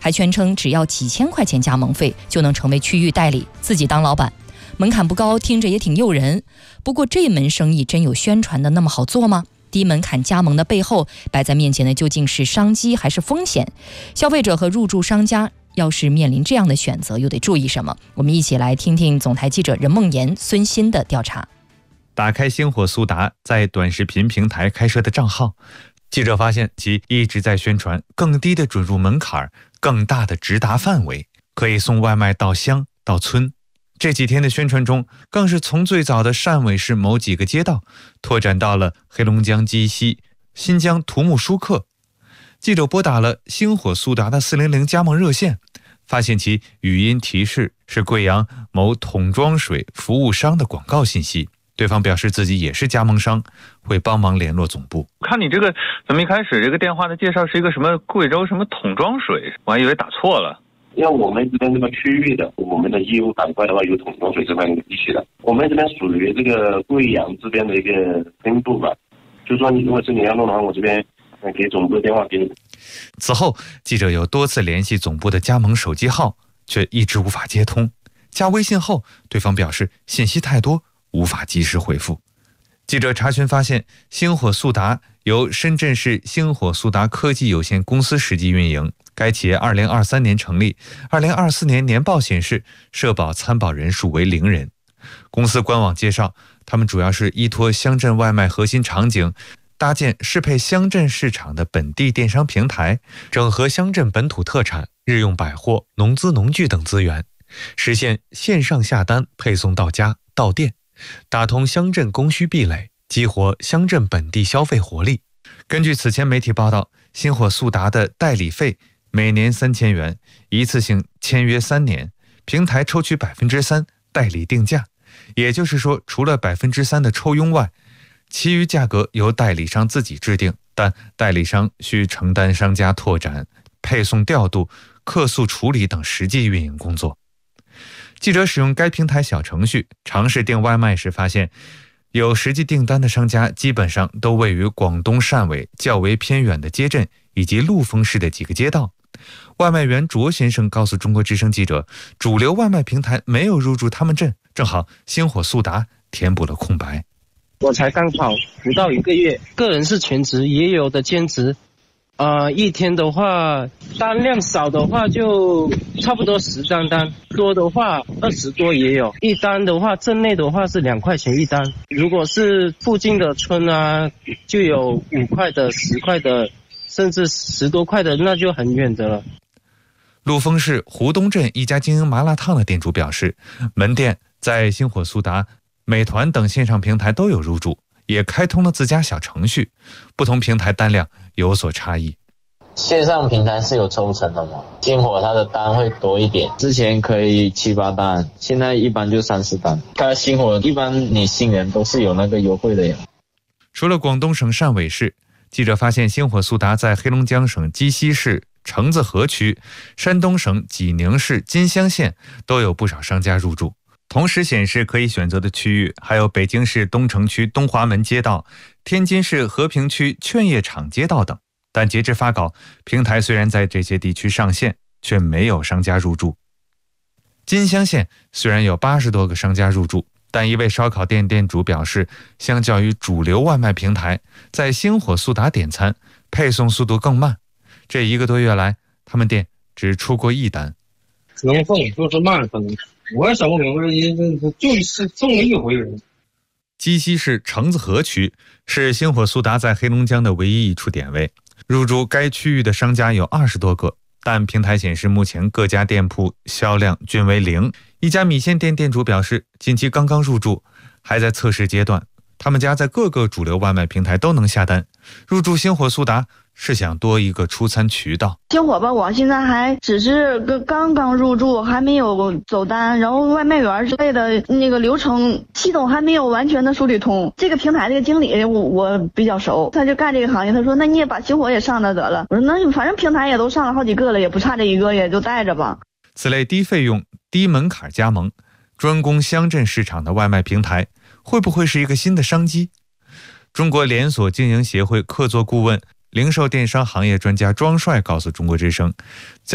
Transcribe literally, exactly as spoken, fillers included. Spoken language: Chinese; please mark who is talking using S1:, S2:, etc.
S1: 还宣称只要几千块钱加盟费就能成为区域代理，自己当老板，门槛不高，听着也挺诱人。不过这门生意真有宣传的那么好做吗？低门槛加盟的背后摆在面前的究竟是商机还是风险？消费者和入驻商家要是面临这样的选择，又得注意什么？我们一起来听听总台记者任梦妍、孙鑫的调查。
S2: 打开星火速达在短视频平台开设的账号，记者发现其一直在宣传更低的准入门槛、更大的直达范围，可以送外卖到乡到村。这几天的宣传中，更是从最早的汕尾市某几个街道拓展到了黑龙江鸡西、新疆土木舒克。记者拨打了星火速达的四零零加盟热线，发现其语音提示是贵阳某桶装水服务商的广告信息。对方表示自己也是加盟商，会帮忙联络总部。
S3: 看你这个怎么一开始这个电话的介绍是一个什么贵州什么桶装水，我还以为打错了。
S4: 因为我们这边这个区域的，我们的业务板块的话有桶装水这块地区的，我们这边属于这个贵阳这边的一个分部吧。就说你如果是你要弄的话，我这边给总部的电话给你。
S2: 此后，记者有多次联系总部的加盟手机号，却一直无法接通。加微信后，对方表示信息太多，无法及时回复。记者查询发现，星火速达由深圳市星火速达科技有限公司实际运营。该企业二零二三年成立，二零二四年年报显示社保参保人数为零人。公司官网介绍，他们主要是依托乡镇外卖核心场景，搭建适配乡镇市场的本地电商平台，整合乡镇本土特产、日用百货、农资农具等资源，实现线上下单配送到家到店，打通乡镇供需壁垒，激活乡镇本地消费活力。根据此前媒体报道，星火速达的代理费每年三千元，一次性签约三年，平台抽取百分之三代理定价，也就是说，除了百分之三的抽佣外，其余价格由代理商自己制定，但代理商需承担商家拓展、配送调度、客诉处理等实际运营工作。记者使用该平台小程序尝试订外卖时发现，有实际订单的商家基本上都位于广东汕尾较为偏远的街镇以及陆丰市的几个街道。外卖员卓先生告诉中国之声记者，主流外卖平台没有入驻他们镇，正好星火速达填补了空白。
S5: 我才刚好不到一个月，个人是全职，也有的兼职。呃，一天的话，单量少的话就差不多十张单，多的话二十多也有。一单的话，镇内的话是两块钱一单，如果是附近的村啊，就有五块的、十块的，甚至十多块的，那就很远的了。
S2: 陆丰市湖东镇一家经营麻辣烫的店主表示，门店在星火速达、美团等线上平台都有入驻，也开通了自家小程序，不同平台单量有所差异。
S6: 线上平台是有抽成的嘛？星火它的单会多一点，之前可以七八单，现在一般就三四单。它星火一般你新人都是有那个优惠的呀。
S2: 除了广东省汕尾市，记者发现星火速达在黑龙江省鸡西市橙子河区、山东省济宁市金乡县都有不少商家入驻。同时显示可以选择的区域还有北京市东城区东华门街道、天津市和平区劝业场街道等。但截至发稿，平台虽然在这些地区上线，却没有商家入驻。金乡县虽然有八十多个商家入驻，但一位烧烤店店主表示，相较于主流外卖平台，在星火速达点餐配送速度更慢。这一个多月来，他们店只出过一单。
S7: 能送就是慢送，我也想不明白，就是送了一回。
S2: 鸡西市橙子河区是星火速达在黑龙江的唯一一处点位，入驻该区域的商家有二十多个，但平台显示目前各家店铺销量均为零。一家米线店店主表示，近期刚刚入驻，还在测试阶段。他们家在各个主流外卖平台都能下单，入驻星火速达是想多一个出餐渠道。
S8: 星火吧，我现在还只是个刚刚入驻，还没有走单，然后外卖员之类的那个流程系统还没有完全的梳理通。这个平台这个经理我我比较熟，他就干这个行业，他说那你也把星火也上了得了。我说那反正平台也都上了好几个了，也不差这一个，也就带着吧。
S2: 此类低费用、低门槛加盟、专攻乡镇市场的外卖平台，会不会是一个新的商机？中国连锁经营协会客座顾问、零售电商行业专家庄帅告诉中国之声，